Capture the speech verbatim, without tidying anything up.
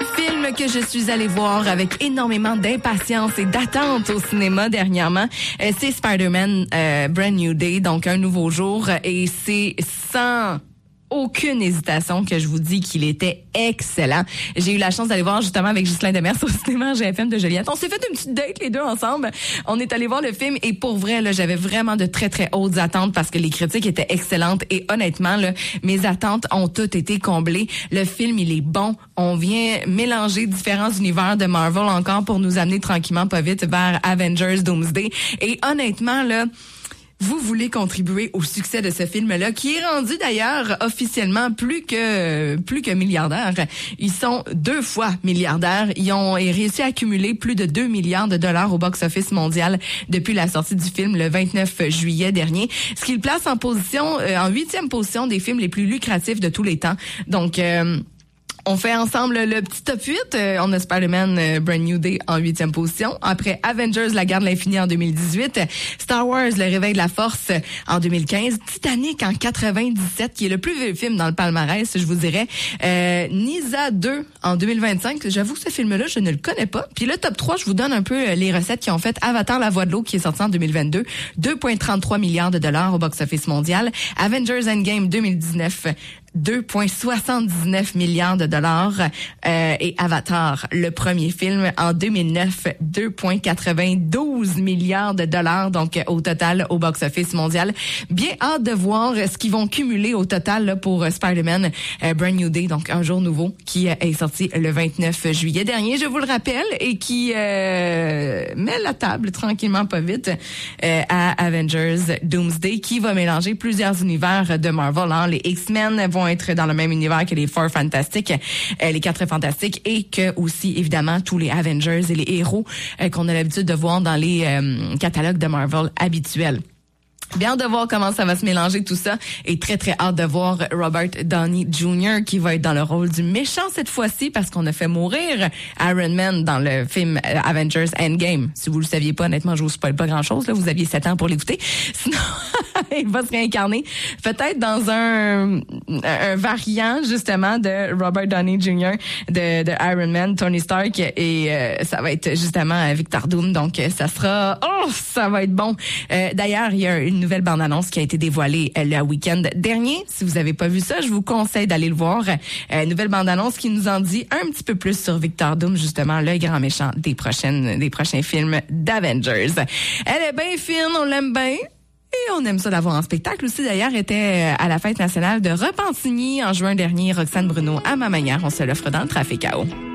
Film que je suis allée voir avec énormément d'impatience et d'attente au cinéma dernièrement, euh, c'est Spider-Man euh, Brand New Day, donc un nouveau jour, et c'est sans aucune hésitation que je vous dis qu'il était excellent. J'ai eu la chance d'aller voir justement avec Ghislain Demers au cinéma G F M de Joliette. On s'est fait une petite date les deux ensemble. On est allé voir le film et pour vrai, là, j'avais vraiment de très très hautes attentes parce que les critiques étaient excellentes et honnêtement, là, mes attentes ont toutes été comblées. Le film, il est bon. On vient mélanger différents univers de Marvel encore pour nous amener tranquillement pas vite vers Avengers Doomsday. Et honnêtement, là, vous voulez contribuer au succès de ce film-là, qui est rendu d'ailleurs officiellement plus que plus que milliardaire. Ils sont deux fois milliardaires. Ils ont réussi à accumuler plus de deux milliards de dollars au box-office mondial depuis la sortie du film le vingt-neuf juillet dernier, ce qui le place en position, euh, en huitième position des films les plus lucratifs de tous les temps. Donc euh, on fait ensemble le petit top huit. Euh, on a Spider-Man euh, Brand New Day en huitième position. Après Avengers, La Guerre de l'Infini en deux mille dix-huit. Star Wars, Le Réveil de la Force en deux mille quinze. Titanic en quatre-vingt-dix-sept, qui est le plus vieux film dans le palmarès, je vous dirais. Euh, Nisa deux en deux mille vingt-cinq. J'avoue que ce film-là, je ne le connais pas. Puis le top trois, je vous donne un peu les recettes qui ont fait Avatar, La Voix de l'eau, qui est sorti en deux mille vingt-deux. deux virgule trente-trois milliards de dollars au box-office mondial. Avengers Endgame deux mille dix-neuf. deux virgule soixante-dix-neuf milliards de dollars euh, et Avatar, le premier film en deux mille neuf, deux virgule quatre-vingt-douze milliards de dollars donc au total au box-office mondial. Bien hâte de voir ce qu'ils vont cumuler au total là, pour Spider-Man euh, Brand New Day, donc un jour nouveau qui est sorti le vingt-neuf juillet dernier, je vous le rappelle, et qui euh, met la table tranquillement pas vite euh, à Avengers Doomsday, qui va mélanger plusieurs univers de Marvel. Hein. Les X-Men vont être dans le même univers que les Four Fantastiques, euh, les Quatre Fantastiques, et que aussi évidemment tous les Avengers et les héros euh, qu'on a l'habitude de voir dans les euh, catalogues de Marvel habituels. Bien hâte de voir comment ça va se mélanger tout ça et très très hâte de voir Robert Downey junior qui va être dans le rôle du méchant cette fois-ci parce qu'on a fait mourir Iron Man dans le film Avengers Endgame. Si vous le saviez pas, honnêtement, je vous spoil pas grand-chose, là, vous aviez sept ans pour l'écouter. Sinon, il va se réincarner peut-être dans un, un variant justement de Robert Downey junior de, de Iron Man, Tony Stark, et euh, ça va être justement Victor Doom, donc ça sera, oh, ça va être bon. Euh, d'ailleurs, il y a une nouvelle bande-annonce qui a été dévoilée euh, le week-end dernier. Si vous avez pas vu ça, je vous conseille d'aller le voir. Euh, nouvelle bande-annonce qui nous en dit un petit peu plus sur Victor Doom, justement, le grand méchant des prochaines, des prochains films d'Avengers. Elle est bien fine, on l'aime bien. Et on aime ça d'avoir en spectacle aussi. D'ailleurs, était à la Fête nationale de Repentigny en juin dernier. Roxane Bruno, à ma manière, on se l'offre dans le Trafic à eau.